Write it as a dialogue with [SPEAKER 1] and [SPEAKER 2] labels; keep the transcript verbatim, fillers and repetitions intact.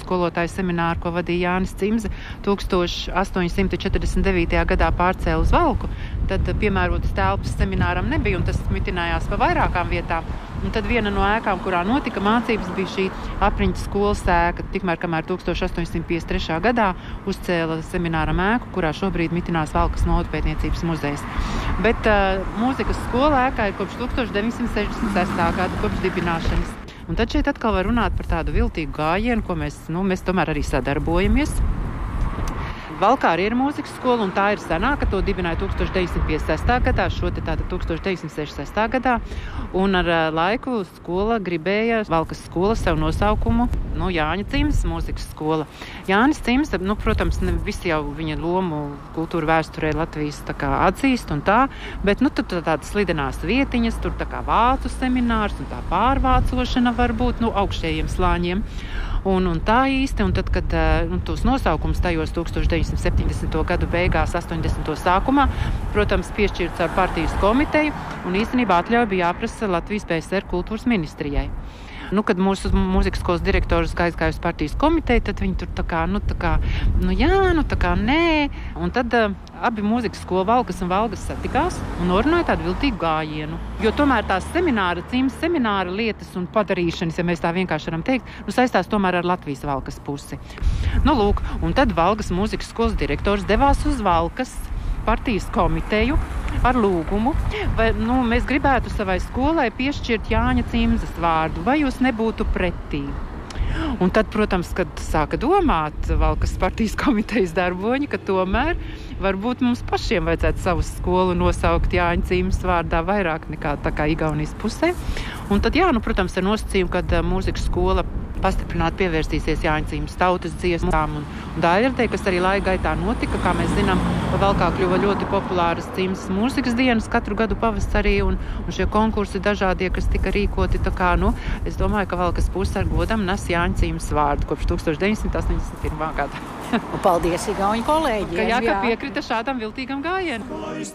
[SPEAKER 1] skolotāju semināru, ko vadīja Jānis Cimze, tūkstoš astoņsimt četrdesmit devītajā gadā pārcēla uz Valku, tad piemērotas telpas semināram nebija, un tas mitinājās pa vairākām vietām. Un tad viena no ēkām, kurā notika mācības, bija šī apriņķa skolas ēka, tikmēr, kamēr tūkstoš astoņsimt piecdesmit trešā gadā uzcēla semināram ēku, kurā šobrīd mitinās Valkas novatpētniecības muzejs. Bet uh, mūzikas skola ēkā ir kopš tūkstoš deviņsimt sešdesmit sestā gada, kopš dibināšanas. Un tad šeit atkal var runāt par tādu viltīgu gājienu, ko mēs, nu, mēs tomēr arī sadarbojamies. Valkā arī ir mūzikas skola, un tā ir senāka, to dibināja tūkstoš deviņsimt piecdesmit sestā gadā, šo te tāda tūkstoš deviņsimt sešdesmit sestā gadā, un ar laiku skola gribēja, Valkas skola, savu nosaukumu, nu, Jāņa Cimzes mūzikas skola. Jānis Cimze, nu, protams, ne visi jau viņa lomu kultūra vēsturē Latvijas tā kā atzīst un tā, bet, nu, tur tādas slidenās vietiņas, tur tā kā vācu seminārs un tā pārvācošana var būt, nu, augšējiem slāņiem. Un, un tā īsti, un tad, kad nu, tos nosaukums tajos tūkstoš deviņsimt septiņdesmito gadu beigās, astoņdesmito sākumā, protams, piešķirts ar partijas komiteju, un īstenībā atļauja bija jāprasa Latvijas P S R kultūras ministrijai. Nu, kad mūsu mūzikas skolas direktors aizgāja uz partijas komiteju, tad viņi tur tā kā, nu, tā kā, nu, jā, nu, tā kā, nē. Un tad uh, abi mūzikas skola Valkas un Valgas satikās un norunāja tādu viltīgu gājienu. Jo tomēr tās semināra, Cimzes semināra lietas un padarīšanas, ja mēs tā vienkārši varam teikt, nu, saistās tomēr ar Latvijas Valkas pusi. Nu, lūk, un tad Valgas mūzikas skolas direktors devās uz Valkas partijas komiteju ar lūgumu, vai, nu, mēs gribētu savai skolai piešķirt Jāņa Cimzes vārdu, vai jūs nebūtu pretī? Un tad, protams, kad sāka domāt Valkas partijas komitejas darboņi, ka tomēr varbūt mums pašiem vajadzētu savu skolu nosaukt Jāņa Cimzes vārdā vairāk nekā tā kā Igaunijas pusē. Un tad, jā, nu, protams, ar nosacījumu, kad mūzikas skola pastiprināti pievērsīsies Jāņa Cimzes tautas dziesmām un, un daļradē, kas arī laika gaitā notika. Kā mēs zinām, Valkā kļuva ļoti populāras Cimzes mūzikas dienas katru gadu pavasarī, un, un šie konkursi dažādie, kas tika rīkoti, tā kā, nu, es domāju, ka Valkas puse ar godam nes Jāņa Cimzes vārdu kopš tūkstoš deviņsimt astoņdesmit pirmā gada.
[SPEAKER 2] Paldies, igauņu kolēģiem!
[SPEAKER 1] Ka jā, ka piekrita šādam viltīgam gājienam.